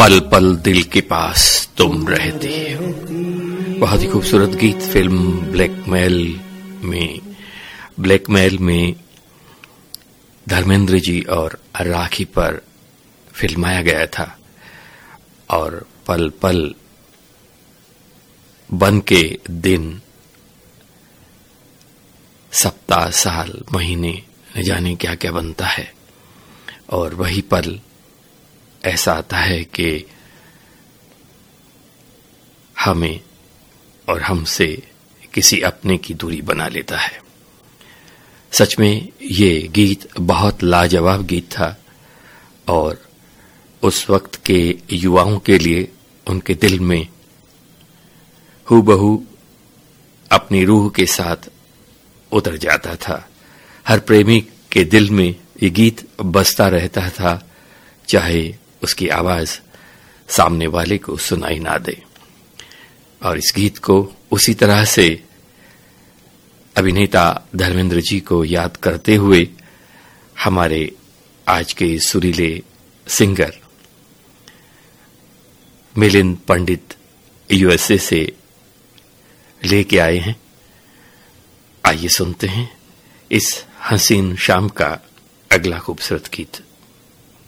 पल पल दिल के पास तुम रहती हो। बहुत ही खूबसूरत गीत फिल्म ब्लैकमेल में धर्मेंद्र जी और राखी पर फिल्माया गया था। और पल पल बन के दिन, सप्ताह, साल, महीने, न जाने क्या क्या बनता है। और वही पल ऐसा आता है कि हमें और हमसे किसी अपने की दूरी बना लेता है। सच में ये गीत बहुत लाजवाब गीत था और उस वक्त के युवाओं के लिए उनके दिल में हूबहू अपनी रूह के साथ उतर जाता था। हर प्रेमी के दिल में ये गीत बजता रहता था, चाहे उसकी आवाज सामने वाले को सुनाई ना दे। और इस गीत को उसी तरह से अभिनेता धर्मेंद्र जी को याद करते हुए हमारे आज के सुरीले सिंगर मिलिंद पंडित यूएसए से लेके आए हैं। आइए सुनते हैं इस हसीन शाम का अगला खूबसूरत गीत।